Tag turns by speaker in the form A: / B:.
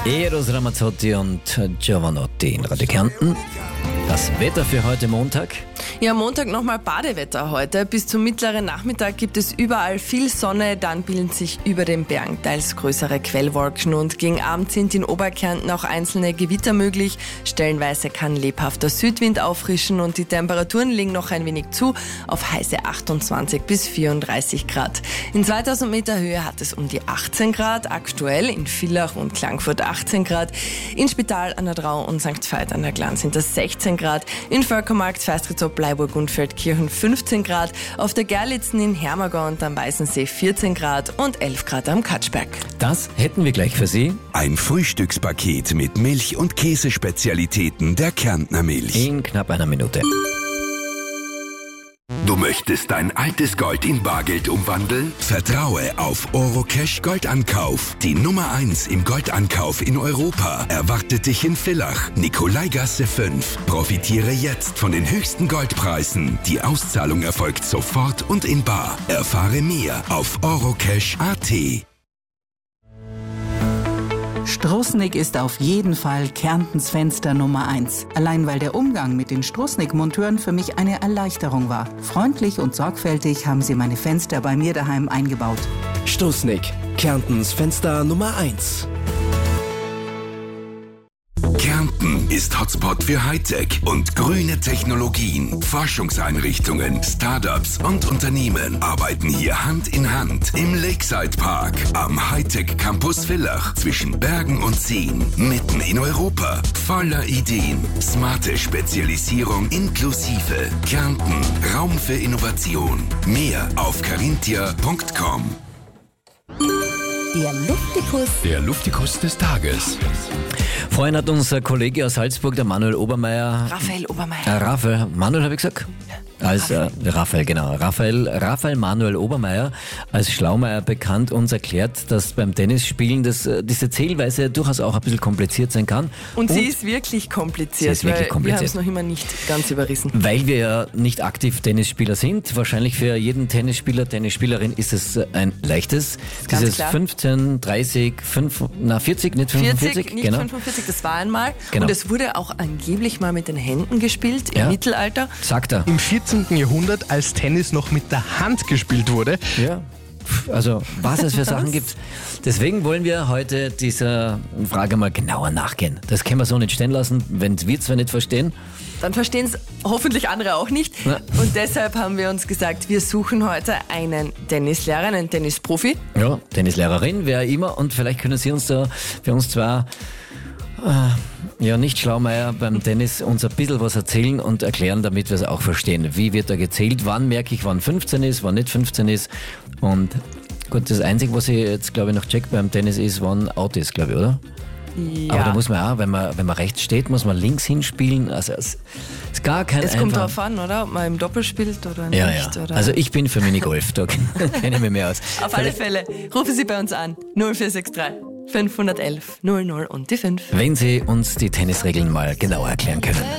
A: Eros Ramazzotti und Giovanotti in Radio Kärnten. Das Wetter für heute Montag.
B: Ja, Montag nochmal Badewetter heute. Bis zum mittleren Nachmittag gibt es überall viel Sonne, dann bilden sich über den Bergen teils größere Quellwolken und gegen Abend sind in Oberkärnten auch einzelne Gewitter möglich. Stellenweise kann lebhafter Südwind auffrischen und die Temperaturen legen noch ein wenig zu auf heiße 28 bis 34 Grad. In 2000 Meter Höhe hat es um die 18 Grad, aktuell in Villach und Klagenfurt 18 Grad, in Spital an der Drau und St. Veit an der Glan sind das 16 Grad, in Völkermarkt, Feistritz, Bleiburg und Feldkirchen 15 Grad, auf der Gerlitzen in Hermagau und am Weißensee 14 Grad und 11 Grad am Katschberg.
A: Das hätten wir gleich für Sie.
C: Ein Frühstückspaket mit Milch- und Käsespezialitäten der Kärntner Milch.
A: In knapp einer Minute.
C: Du möchtest dein altes Gold in Bargeld umwandeln? Vertraue auf Orocash Goldankauf. Die Nummer 1 im Goldankauf in Europa erwartet dich in Villach, Nikolaigasse 5. Profitiere jetzt von den höchsten Goldpreisen. Die Auszahlung erfolgt sofort und in bar. Erfahre mehr auf orocash.at.
D: Strussnig ist auf jeden Fall Kärntens Fenster Nummer 1. Allein weil der Umgang mit den Strussnig-Monteuren für mich eine Erleichterung war. Freundlich und sorgfältig haben sie meine Fenster bei mir daheim eingebaut.
E: Strussnig, Kärntens Fenster Nummer 1.
C: Kärnten ist Hotspot für Hightech und grüne Technologien. Forschungseinrichtungen, Startups und Unternehmen arbeiten hier Hand in Hand im Lakeside Park am Hightech Campus Villach zwischen Bergen und Seen, mitten in Europa. Voller Ideen, smarte Spezialisierung inklusive. Kärnten, Raum für Innovation. Mehr auf carinthia.com.
E: Der Luftikus des Tages.
A: Vorhin hat unser Kollege aus Salzburg, der Manuel Obermeier...
B: Raphael,
A: Manuel habe ich gesagt? Raphael, genau. Raphael Manuel Obermeier, als Schlaumeier bekannt, uns erklärt, dass beim Tennisspielen diese Zählweise durchaus auch ein bisschen kompliziert sein kann.
B: Und sie ist wirklich kompliziert, wir haben es noch immer nicht ganz überrissen.
A: Weil wir ja nicht aktiv Tennisspieler sind. Wahrscheinlich für jeden Tennisspieler, Tennisspielerin ist es ein leichtes.
B: Ganz
A: dieses
B: klar.
A: 15, 30, 40, nicht 45.
B: 40, nicht
A: genau.
B: 45, das war einmal.
A: Genau.
B: Und es wurde auch angeblich mal mit den Händen gespielt im
A: Ja.
B: Mittelalter.
A: Sagt er.
F: Im 14. Jahrhundert, als Tennis noch mit der Hand gespielt wurde.
A: Ja, also was es für Sachen gibt. Deswegen wollen wir heute dieser Frage mal genauer nachgehen. Das können wir so nicht stehen lassen, wenn wir zwar nicht verstehen.
B: Dann verstehen es hoffentlich andere auch nicht.
A: Ja.
B: Und deshalb haben wir uns gesagt, wir suchen heute einen Tennislehrer, einen Tennisprofi.
A: Ja, Tennislehrerin, wer immer. Und vielleicht können Sie uns da für uns zwar nicht Schlaumeier beim Tennis uns ein bisschen was erzählen und erklären, damit wir es auch verstehen. Wie wird da gezählt? Wann merke ich, wann 15 ist, wann nicht 15 ist? Und gut, das Einzige, was ich jetzt, glaube ich, noch check beim Tennis ist, wann out ist, glaube ich, oder?
B: Ja.
A: Aber da muss man auch, wenn man rechts steht, muss man links hinspielen. Also es ist gar kein
B: Es kommt
A: einfach.
B: darauf an, oder? Ob man im Doppel spielt oder nicht.
A: Ja, ja.
B: Oder?
A: Also ich bin für Minigolf, da kenne ich mich mehr aus.
B: Auf alle Fälle, rufen Sie bei uns an. 0463 511 00 und die 5.
A: Wenn Sie uns die Tennisregeln mal genauer erklären können.